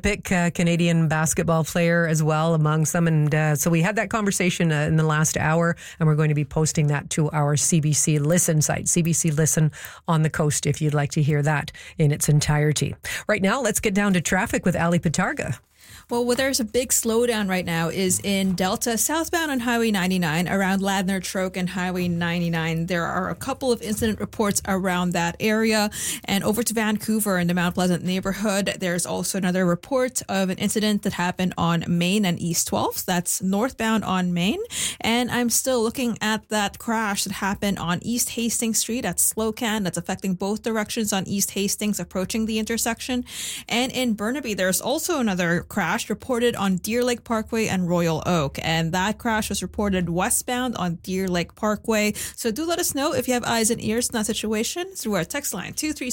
Olympic Canadian basketball player as well amongst them. And so we had that conversation in the last hour, and we're going to be posting that to our CBC Listen site, CBC Listen on the Coast, if you'd like to hear that in its entirety. Right now, let's get down to traffic with Ali Patarga. Well, where there's a big slowdown right now is in Delta, southbound on Highway 99, around Ladner Troke and Highway 99. There are a couple of incident reports around that area. And over to Vancouver in the Mount Pleasant neighborhood, there's also another report of an incident that happened on Main and East 12th. That's northbound on Main. And I'm still looking at that crash that happened on East Hastings Street at Slocan. That's affecting both directions on East Hastings approaching the intersection. And in Burnaby, there's also another crash reported on Deer Lake Parkway and Royal Oak, and that crash was reported westbound on Deer Lake Parkway. So do let us know if you have eyes and ears in that situation through our text line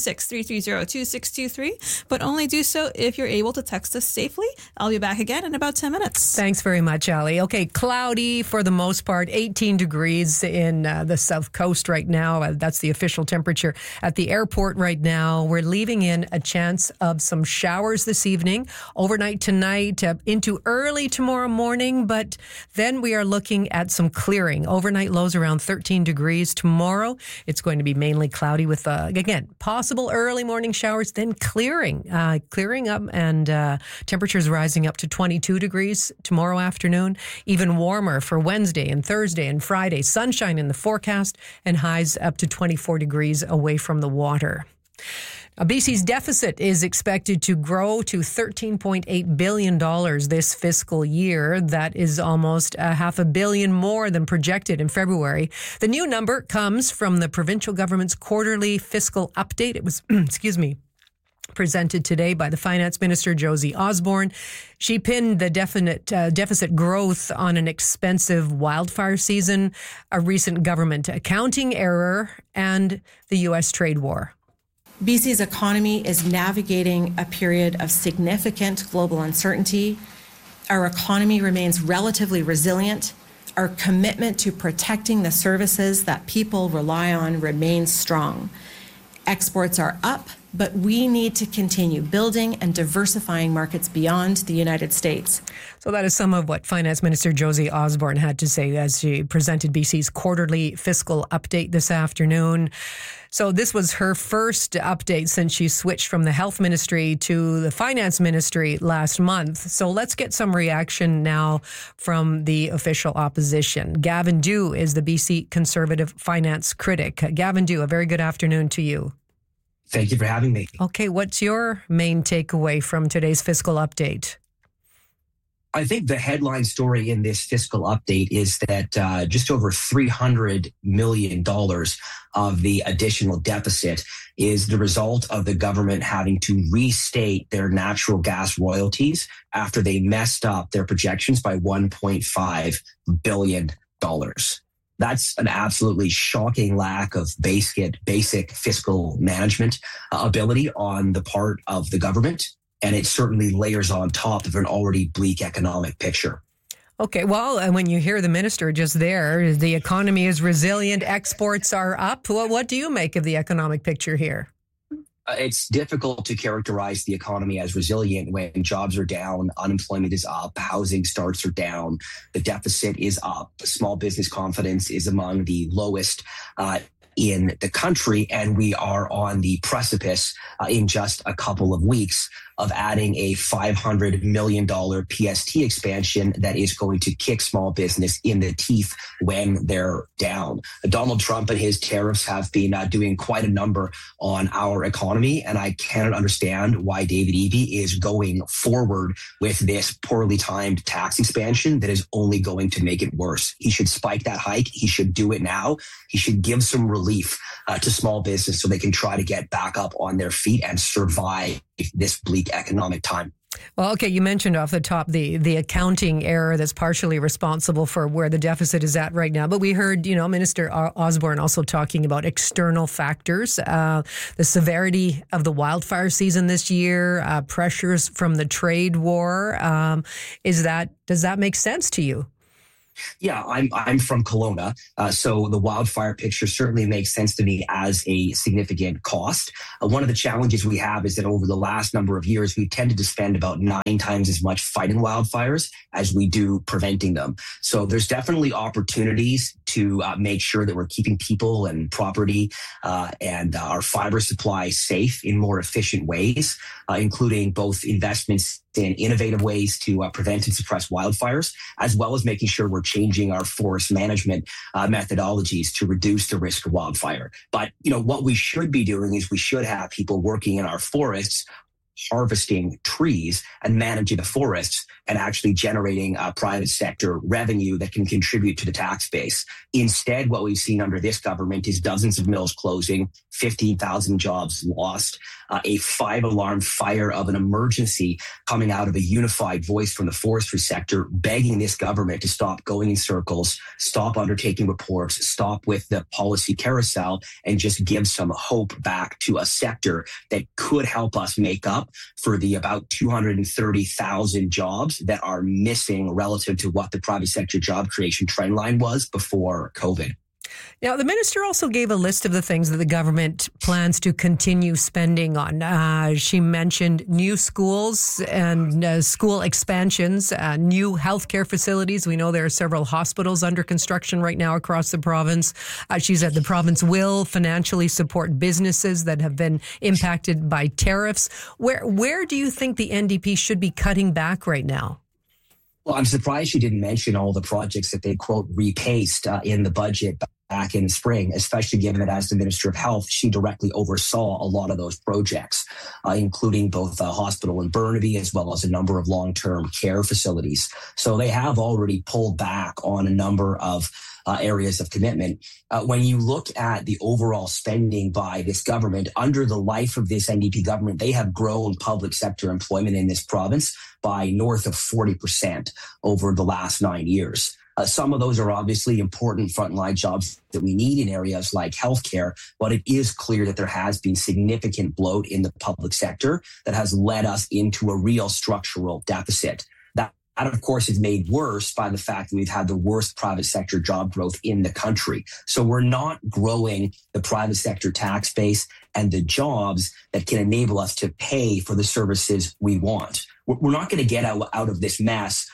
236-330-2623, but only do so if you're able to text us safely. I'll be back again in about 10 minutes. Thanks very much, Ali. Okay, cloudy for the most part, 18 degrees in the South Coast right now. That's the official temperature at the airport right now. We're leaving in a chance of some showers this evening, overnight tonight, into early tomorrow morning, but then we are looking at some clearing. Overnight lows around 13 degrees tomorrow. It's going to be mainly cloudy with, again, possible early morning showers, then clearing up, and temperatures rising up to 22 degrees tomorrow afternoon. Even warmer for Wednesday and Thursday and Friday. Sunshine in the forecast and highs up to 24 degrees away from the water. BC's deficit is expected to grow to $13.8 billion this fiscal year. That is almost $500 million more than projected in February. The new number comes from the provincial government's quarterly fiscal update. It was, presented today by the Finance Minister, Josie Osborne. She pinned the deficit growth on an expensive wildfire season, a recent government accounting error, and the U.S. trade war. BC's economy is navigating a period of significant global uncertainty. Our economy remains relatively resilient. Our commitment to protecting the services that people rely on remains strong. Exports are up, but we need to continue building and diversifying markets beyond the United States. So that is some of what Finance Minister Josie Osborne had to say as she presented BC's quarterly fiscal update this afternoon. So this was her first update since she switched from the Health Ministry to the Finance Ministry last month. So let's get some reaction now from the official opposition. Gavin Dew is the BC Conservative finance critic. Gavin Dew, a very good afternoon to you. Thank you for having me. Okay, what's your main takeaway from today's fiscal update? I think the headline story in this fiscal update is that just over $300 million of the additional deficit is the result of the government having to restate their natural gas royalties after they messed up their projections by $1.5 billion. That's an absolutely shocking lack of basic fiscal management ability on the part of the government. And it certainly layers on top of an already bleak economic picture. Okay, well, and when you hear the minister just there, the economy is resilient, exports are up. Well, what do you make of the economic picture here? It's difficult to characterize the economy as resilient when jobs are down, unemployment is up, housing starts are down, the deficit is up, small business confidence is among the lowest in the country, and we are on the precipice in just a couple of weeks of adding a $500 million PST expansion that is going to kick small business in the teeth when they're down. Donald Trump and his tariffs have been doing quite a number on our economy, and I cannot understand why David Eby is going forward with this poorly timed tax expansion that is only going to make it worse. He should spike that hike. He should do it now. He should give some relief to small business so they can try to get back up on their feet and survive this bleak economic time. Well, okay, you mentioned off the top the accounting error that's partially responsible for where the deficit is at right now. But we heard, Minister Osborne also talking about external factors, the severity of the wildfire season this year, pressures from the trade war. Does that make sense to you? Yeah, I'm from Kelowna, so the wildfire picture certainly makes sense to me as a significant cost. One of the challenges we have is that over the last number of years, we tended to spend about 9 times as much fighting wildfires as we do preventing them. So there's definitely opportunities to make sure that we're keeping people and property and our fiber supply safe in more efficient ways, including both investments in innovative ways to prevent and suppress wildfires, as well as making sure we're changing our forest management methodologies to reduce the risk of wildfire. But, what we should be doing is we should have people working in our forests harvesting trees and managing the forests and actually generating private sector revenue that can contribute to the tax base. Instead, what we've seen under this government is dozens of mills closing, 15,000 jobs lost, a 5-alarm fire of an emergency coming out of a unified voice from the forestry sector, begging this government to stop going in circles, stop undertaking reports, stop with the policy carousel, and just give some hope back to a sector that could help us make up for the about 230,000 jobs that are missing relative to what the private sector job creation trend line was before COVID. Now, the minister also gave a list of the things that the government plans to continue spending on. She mentioned new schools and school expansions, new healthcare facilities. We know there are several hospitals under construction right now across the province. She said the province will financially support businesses that have been impacted by tariffs. Where do you think the NDP should be cutting back right now? Well, I'm surprised she didn't mention all the projects that they, quote, repaced in the budget back in spring, especially given that as the Minister of Health, she directly oversaw a lot of those projects, including both a hospital in Burnaby as well as a number of long-term care facilities. So they have already pulled back on a number of areas of commitment. When you look at the overall spending by this government, under the life of this NDP government, they have grown public sector employment in this province by north of 40% over the last 9 years. Some of those are obviously important frontline jobs that we need in areas like healthcare, but it is clear that there has been significant bloat in the public sector that has led us into a real structural deficit. That, of course, is made worse by the fact that we've had the worst private sector job growth in the country. So we're not growing the private sector tax base and the jobs that can enable us to pay for the services we want. We're not going to get out of this mess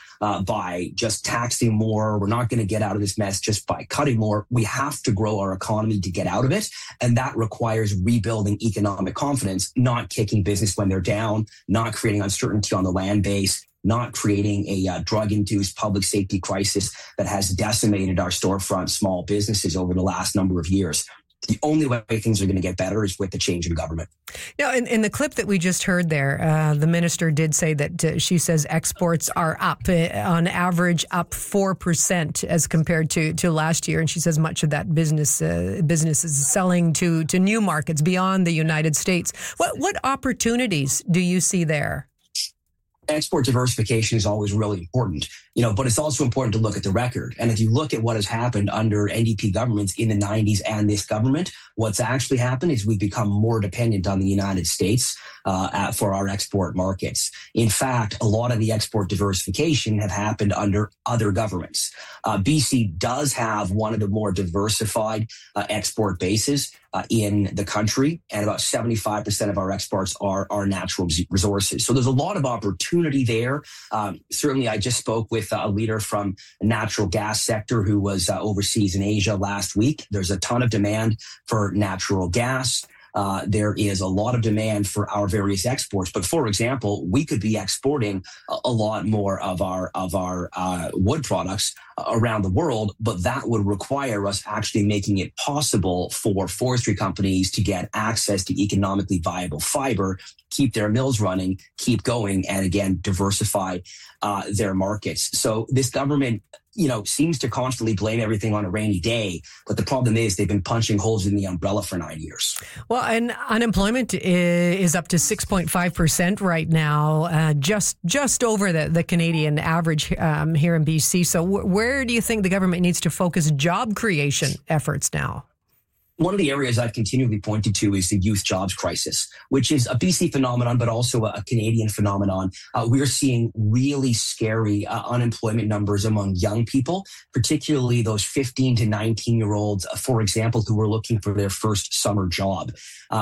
by just taxing more. We're not going to get out of this mess just by cutting more. We have to grow our economy to get out of it. And that requires rebuilding economic confidence, not kicking business when they're down, not creating uncertainty on the land base, not creating a drug-induced public safety crisis that has decimated our storefront small businesses over the last number of years. The only way things are going to get better is with the change in government. Now, in the clip that we just heard there, the minister did say that she says exports are up, on average up 4% as compared to last year. And she says much of that business is selling to new markets beyond the United States. What opportunities do you see there? Export diversification is always really important, but it's also important to look at the record. And if you look at what has happened under NDP governments in the 90s and this government, what's actually happened is we've become more dependent on the United States for our export markets. In fact, a lot of the export diversification have happened under other governments. BC does have one of the more diversified export bases in the country, and about 75% of our exports are natural resources. So there's a lot of opportunity there. Certainly, I just spoke with a leader from the natural gas sector who was overseas in Asia last week. There's a ton of demand for natural gas. There is a lot of demand for our various exports. But for example, we could be exporting a lot more of our wood products around the world, but that would require us actually making it possible for forestry companies to get access to economically viable fiber, keep their mills running, keep going, and again, diversify their markets. So this government, seems to constantly blame everything on a rainy day. But the problem is they've been punching holes in the umbrella for 9 years. Well, and unemployment is up to 6.5% right now, just over the Canadian average here in BC. So where do you think the government needs to focus job creation efforts now? One of the areas I've continually pointed to is the youth jobs crisis, which is a BC phenomenon, but also a Canadian phenomenon. We're seeing really scary unemployment numbers among young people, particularly those 15 to 19-year-olds, for example, who are looking for their first summer job.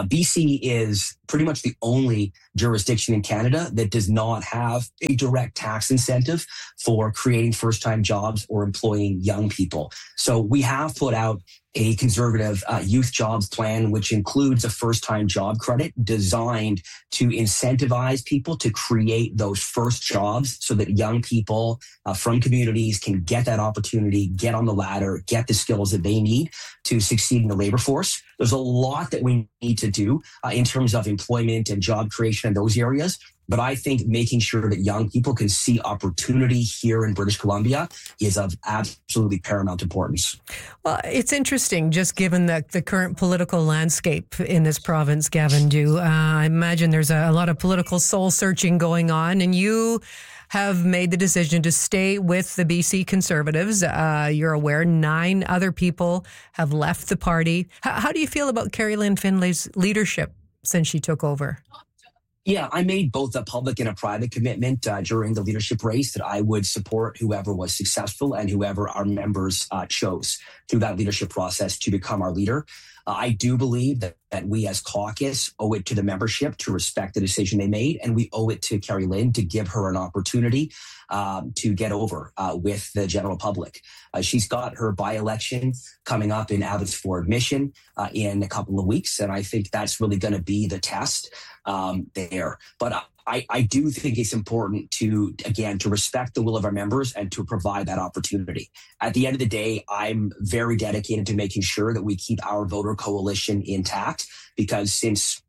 BC is pretty much the only jurisdiction in Canada that does not have a direct tax incentive for creating first-time jobs or employing young people. So we have put out a conservative youth jobs plan, which includes a first-time job credit designed to incentivize people to create those first jobs so that young people from communities can get that opportunity, get on the ladder, get the skills that they need to succeed in the labor force. There's a lot that we need to do in terms of employment and job creation in those areas. But I think making sure that young people can see opportunity here in British Columbia is of absolutely paramount importance. Well, it's interesting, just given the current political landscape in this province, Gavin Dew. I imagine there's a lot of political soul searching going on, and you have made the decision to stay with the BC Conservatives. You're aware 9 other people have left the party. How do you feel about Carrie Lynn Findlay's leadership since she took over? Yeah, I made both a public and a private commitment during the leadership race that I would support whoever was successful and whoever our members chose through that leadership process to become our leader. I do believe that we as caucus owe it to the membership to respect the decision they made, and we owe it to Carrie Lynn to give her an opportunity to get over with the general public. She's got her by-election coming up in Abbotsford Mission in a couple of weeks, and I think that's really going to be the test there. But I do think it's important to respect the will of our members and to provide that opportunity. At the end of the day, I'm very dedicated to making sure that we keep our voter coalition intact, because since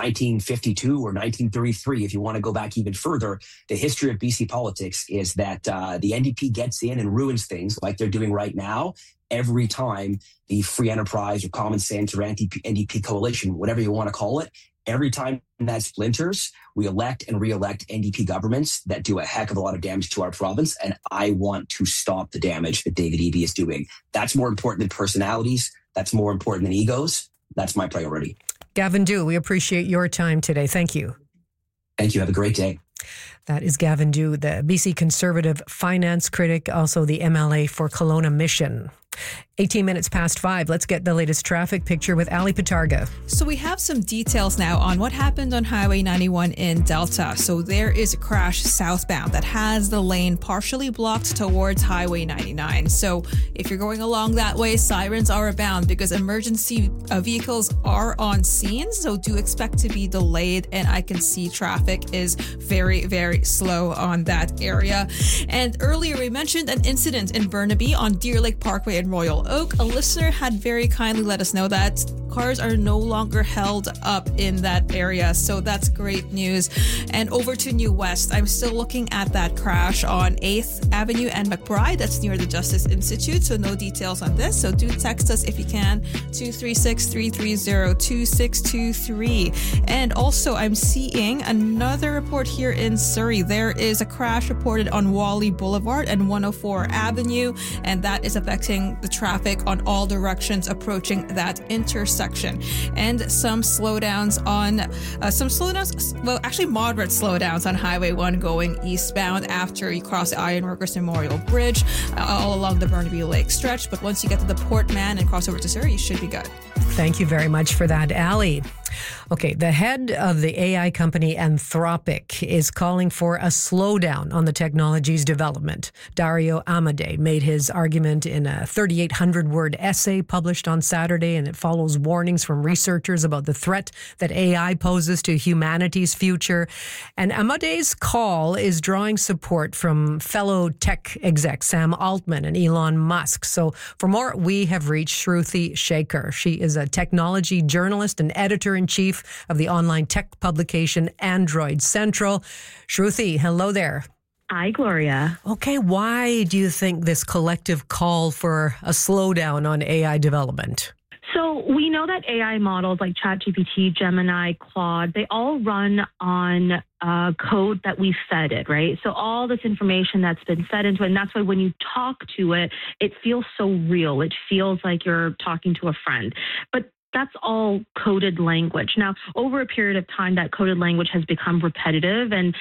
1952 or 1933, if you want to go back even further, the history of BC politics is that the NDP gets in and ruins things like they're doing right now every time the Free Enterprise or Common Sense or NDP coalition, whatever you want to call it, every time that splinters, we elect and re-elect NDP governments that do a heck of a lot of damage to our province. And I want to stop the damage that David Eby is doing. That's more important than personalities. That's more important than egos. That's my priority. Gavin Dew, we appreciate your time today. Thank you. Thank you. Have a great day. That is Gavin Dew, the BC Conservative finance critic, also the MLA for Kelowna Mission. 18 minutes past 5. Let's get the latest traffic picture with Ali Patarga. So we have some details now on what happened on Highway 91 in Delta. So there is a crash southbound that has the lane partially blocked towards Highway 99. So if you're going along that way, sirens are abound because emergency vehicles are on scene. So do expect to be delayed. And I can see traffic is very, very slow on that area. And earlier we mentioned an incident in Burnaby on Deer Lake Parkway in Royal Oak. A listener had very kindly let us know that cars are no longer held up in that area. So that's great news. And over to New West, I'm still looking at that crash on 8th Avenue and McBride. That's near the Justice Institute. So no details on this. So do text us if you can, 236-330-2623. And also I'm seeing another report here in Surrey. There is a crash reported on Wally Boulevard and 104 Avenue, and that is affecting the traffic on all directions approaching that intersection. And some slowdowns, moderate slowdowns on Highway 1 going eastbound after you cross the Ironworkers Memorial Bridge all along the Burnaby Lake stretch. But once you get to the Port Man and cross over to Surrey, you should be good. Thank you very much for that, Ali. Okay, the head of the AI company Anthropic is calling for a slowdown on the technology's development. Dario Amodei made his argument in a 3,800-word essay published on Saturday, and it follows warnings from researchers about the threat that AI poses to humanity's future. And Amodei's call is drawing support from fellow tech execs Sam Altman and Elon Musk. So for more, we have reached Shruti Shaker. She is a technology journalist and editor-in-chief of the online tech publication Android Central. Shruti, hello there. Hi, Gloria. Okay, why do you think this collective call for a slowdown on AI development? So we know that AI models like ChatGPT, Gemini, Claude, they all run on code that we fed it, right? So all this information that's been fed into it, and that's why when you talk to it, it feels so real. It feels like you're talking to a friend. But that's all coded language. Now, over a period of time, that coded language has become repetitive, and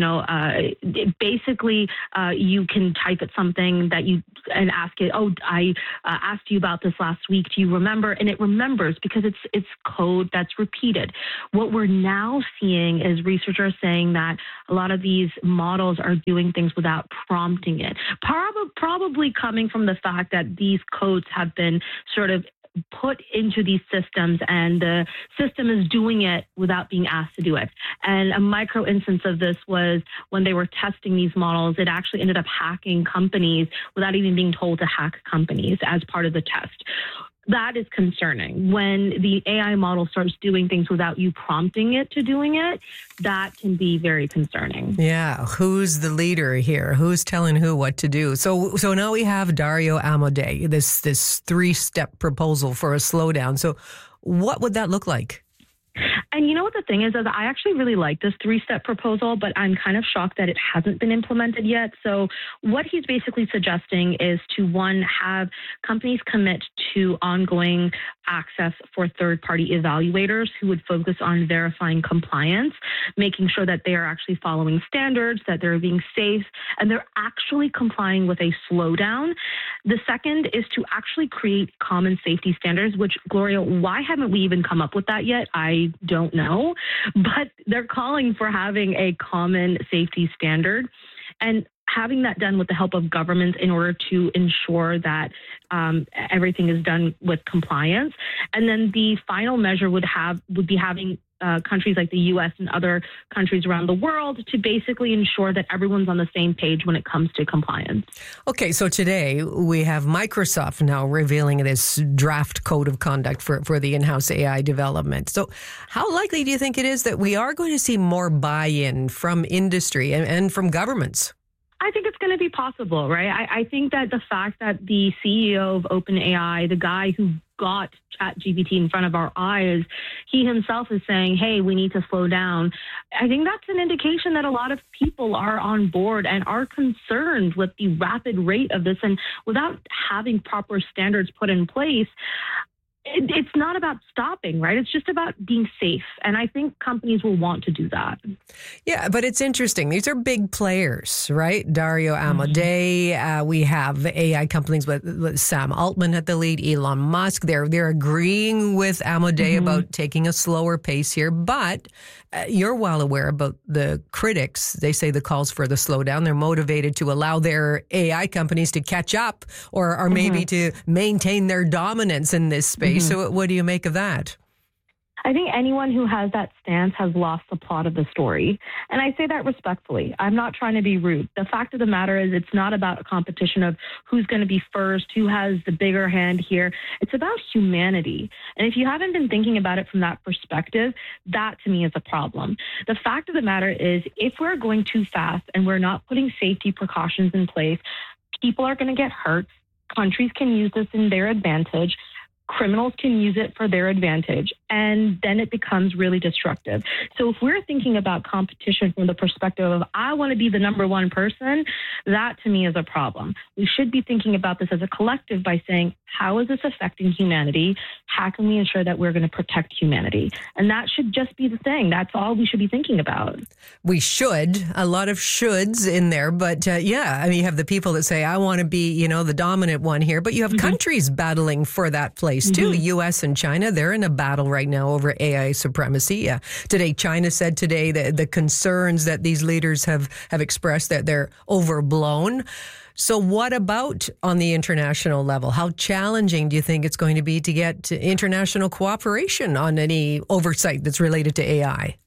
basically, you can type at something and ask it. Oh, I asked you about this last week. Do you remember? And it remembers because it's code that's repeated. What we're now seeing is researchers saying that a lot of these models are doing things without prompting it. Probably coming from the fact that these codes have been sort of put into these systems, and the system is doing it without being asked to do it. And a micro instance of this was when they were testing these models, it actually ended up hacking companies without even being told to hack companies as part of the test. That is concerning. When the AI model starts doing things without you prompting it to doing it, that can be very concerning. Yeah. Who's the leader here? Who's telling who what to do? So now we have Dario Amodei, this 3-step proposal for a slowdown. So what would that look like? And you know what the thing is I actually really like this 3-step proposal, but I'm kind of shocked that it hasn't been implemented yet. So what he's basically suggesting is to, one, have companies commit to ongoing access for third-party evaluators who would focus on verifying compliance, making sure that they are actually following standards, that they're being safe, and they're actually complying with a slowdown. The second is to actually create common safety standards, which, Gloria, why haven't we even come up with that yet? I don't know, but they're calling for having a common safety standard and having that done with the help of governments in order to ensure that everything is done with compliance. And then the final measure would be having countries like the U.S. and other countries around the world to basically ensure that everyone's on the same page when it comes to compliance. Okay, so today we have Microsoft now revealing this draft code of conduct for the in-house AI development. So how likely do you think it is that we are going to see more buy-in from industry and from governments? I think it's going to be possible, right? I think that the fact that the CEO of OpenAI, the guy who got ChatGPT in front of our eyes, he himself is saying, hey, we need to slow down. I think that's an indication that a lot of people are on board and are concerned with the rapid rate of this. And without having proper standards put in place, it's not about stopping, right? It's just about being safe. And I think companies will want to do that. Yeah, but it's interesting. These are big players, right? Dario Amodei. We have AI companies with Sam Altman at the lead, Elon Musk. They're agreeing with Amodei about taking a slower pace here. But you're well aware about the critics. They say the calls for the slowdown, they're motivated to allow their AI companies to catch up or maybe to maintain their dominance in this space. So what do you make of that? I think anyone who has that stance has lost the plot of the story. And I say that respectfully. I'm not trying to be rude. The fact of the matter is it's not about a competition of who's going to be first, who has the bigger hand here. It's about humanity. And if you haven't been thinking about it from that perspective, that to me is a problem. The fact of the matter is if we're going too fast and we're not putting safety precautions in place, people are going to get hurt. Countries can use this in their advantage. Criminals can use it for their advantage, and then it becomes really destructive. So if we're thinking about competition from the perspective of, I want to be the number one person, that to me is a problem. We should be thinking about this as a collective by saying, how is this affecting humanity? How can we ensure that we're going to protect humanity? And that should just be the thing. That's all we should be thinking about. We should. A lot of shoulds in there. But yeah, I mean, you have the people that say, I want to be, the dominant one here. But you have countries battling for that place too. U.S. and China, they're in a battle right now over AI supremacy. Today, China said today that the concerns that these leaders have expressed that they're overblown. So what about on the international level? How challenging do you think it's going to be to get international cooperation on any oversight that's related to AI?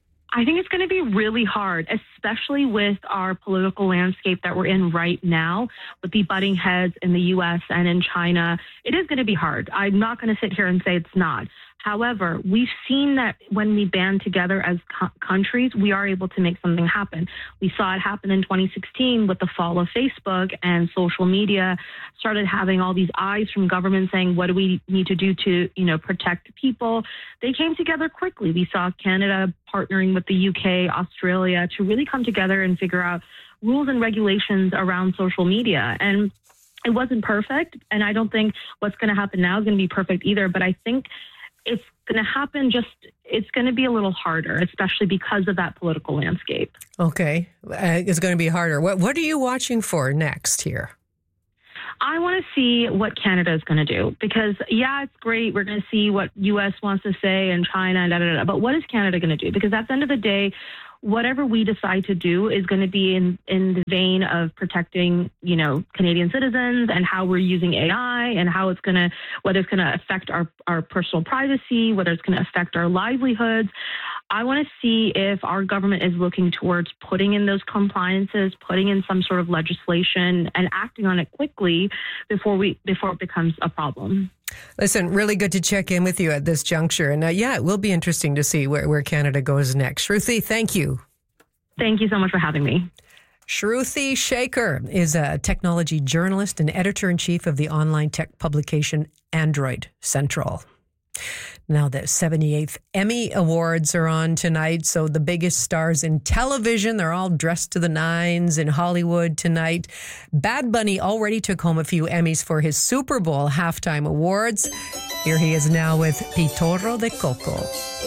I think it's going to be really hard, especially with our political landscape that we're in right now, with the butting heads in the U.S. and in China. It is going to be hard. I'm not going to sit here and say it's not. However, we've seen that when we band together as countries, we are able to make something happen. We saw it happen in 2016 with the fall of Facebook, and social media started having all these eyes from government saying, what do we need to do to, protect people? They came together quickly. We saw Canada partnering with the UK, Australia to really come together and figure out rules and regulations around social media. And it wasn't perfect. And I don't think what's going to happen now is going to be perfect either. But I think it's going to happen it's going to be a little harder, especially because of that political landscape. Okay. It's going to be harder. What are you watching for next here? I want to see what Canada is going to do because, yeah, it's great. We're going to see what U.S. wants to say and China and but what is Canada going to do? Because at the end of the day, whatever we decide to do is going to be in the vein of protecting, Canadian citizens and how we're using AI and how it's going to, whether it's going to affect our personal privacy, whether it's going to affect our livelihoods. I want to see if our government is looking towards putting in those compliances, putting in some sort of legislation and acting on it quickly before it becomes a problem. Listen, really good to check in with you at this juncture. And it will be interesting to see where Canada goes next. Shruti, thank you. Thank you so much for having me. Shruti Shekar is a technology journalist and editor-in-chief of the online tech publication Android Central. Now the 78th Emmy Awards are on tonight, so the biggest stars in television, they're all dressed to the nines in Hollywood tonight. Bad Bunny already took home a few Emmys for his Super Bowl halftime awards. Here he is now with Pitoro de Coco.